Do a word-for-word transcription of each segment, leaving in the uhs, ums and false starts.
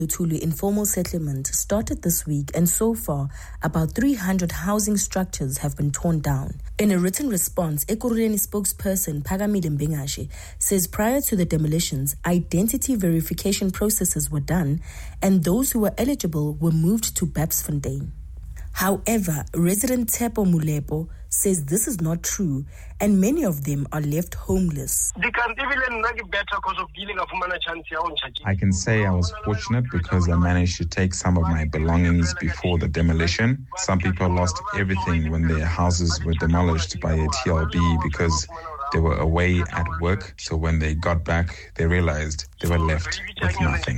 Tulu informal settlement started this week, and so far, about three hundred housing structures have been torn down. In a written response, Ekurhuleni spokesperson Phakamile Mbingashe says prior to the demolitions, identity verification processes were done, and those who were eligible were moved to Babsfontein. However, resident Tepo Mulepo says this is not true, and many of them are left homeless. I can say I was fortunate because I managed to take some of my belongings before the demolition. Some people lost everything when their houses were demolished by a T L B because they were away at work, so when they got back, they realized they were left with nothing.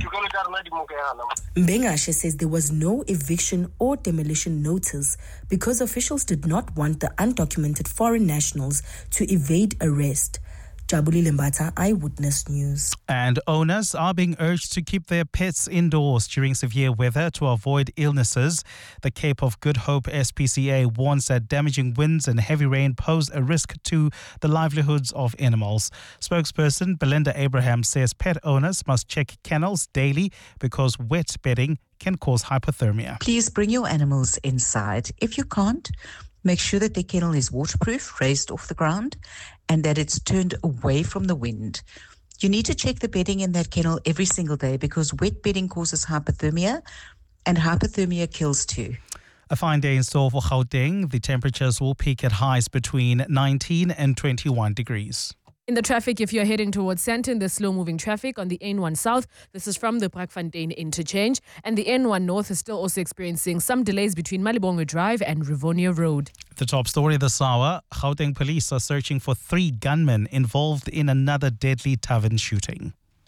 Mbingashe says there was no eviction or demolition notice because officials did not want the undocumented foreign nationals to evade arrest. Jabuli Lembata, Eyewitness News. And owners are being urged to keep their pets indoors during severe weather to avoid illnesses. The Cape of Good Hope S P C A warns that damaging winds and heavy rain pose a risk to the livelihoods of animals. Spokesperson Belinda Abraham says pet owners must check kennels daily because wet bedding can cause hypothermia. Please bring your animals inside. If you can't, make sure that the kennel is waterproof, raised off the ground, and that it's turned away from the wind. You need to check the bedding in that kennel every single day because wet bedding causes hypothermia, and hypothermia kills too. A fine day in store for Gauteng. The temperatures will peak at highs between nineteen and twenty-one degrees. In the traffic, if you're heading towards Sandton, there's slow-moving traffic on the N one South. This is from the Brakfontein interchange. And the N one North is still also experiencing some delays between Malibongo Drive and Rivonia Road. The top story this hour, Gauteng police are searching for three gunmen involved in another deadly tavern shooting.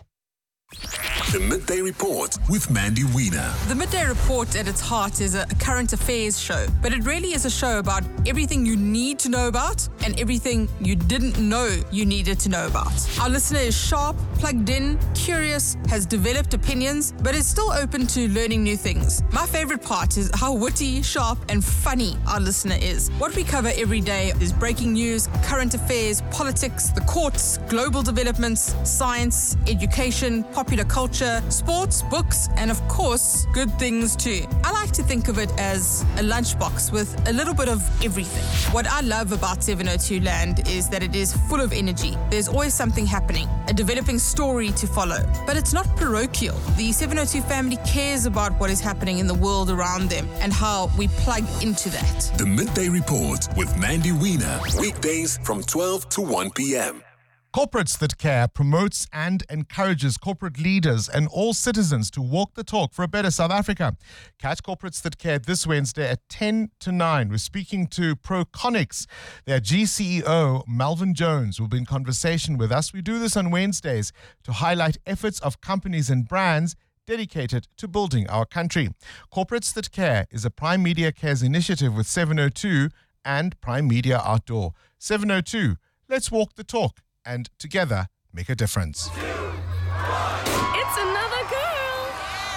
The Midday Report with Mandy Wiener. The Midday Report at its heart is a current affairs show, but it really is a show about everything you need to know about and everything you didn't know you needed to know about. Our listener is sharp, plugged in, curious, has developed opinions, but is still open to learning new things. My favorite part is how witty, sharp, and funny our listener is. What we cover every day is breaking news, current affairs, politics, the courts, global developments, science, education, popular culture, sports, books, and of course, good things too. I like to think of it as a lunchbox with a little bit of everything. What I love about seven oh two Land is that it is full of energy. There's always something happening, a developing story to follow. But it's not parochial. The seven oh two family cares about what is happening in the world around them and how we plug into that. The Midday Report with Mandy Wiener. Weekdays from twelve to one p.m. Corporates That Care promotes and encourages corporate leaders and all citizens to walk the talk for a better South Africa. Catch Corporates That Care this Wednesday at ten to nine. We're speaking to Proconics. Their G C E O, Melvin Jones, will be in conversation with us. We do this on Wednesdays to highlight efforts of companies and brands dedicated to building our country. Corporates That Care is a Prime Media Cares initiative with seven oh two and Prime Media Outdoor. seven oh two, let's walk the talk and together make a difference. It's another girl.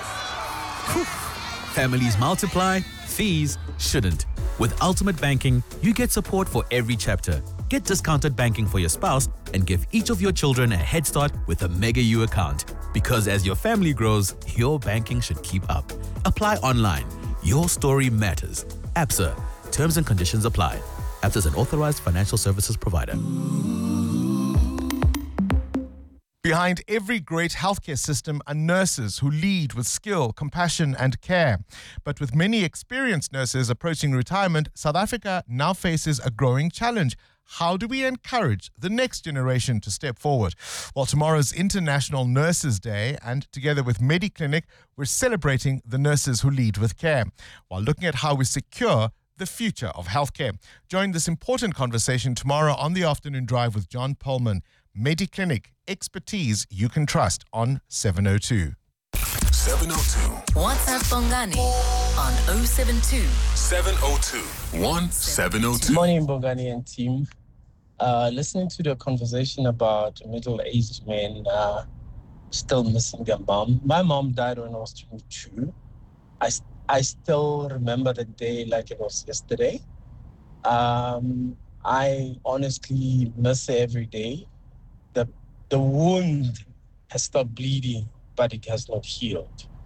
Families multiply, fees shouldn't. With Ultimate Banking, you get support for every chapter. Get discounted banking for your spouse and give each of your children a head start with a Mega U account. Because as your family grows, your banking should keep up. Apply online. Your story matters. ABSA. Terms and conditions apply. ABSA is an authorized financial services provider. Behind every great healthcare system are nurses who lead with skill, compassion, and care. But with many experienced nurses approaching retirement, South Africa now faces a growing challenge. How do we encourage the next generation to step forward? Well, tomorrow's International Nurses Day, and together with MediClinic, we're celebrating the nurses who lead with care, while looking at how we secure the future of healthcare. Join this important conversation tomorrow on the Afternoon Drive with John Pullman. MediClinic, expertise you can trust on seven oh two. seven oh two. WhatsApp Bongani on oh seven two. seven oh two. one seven oh two. Morning, Bongani and team. Uh, listening to the conversation about middle-aged men uh, still missing their mom. My mom died when I was twenty-two. I, I still remember the day like it was yesterday. Um, I honestly miss her every day. The, the wound has stopped bleeding, but it has not healed.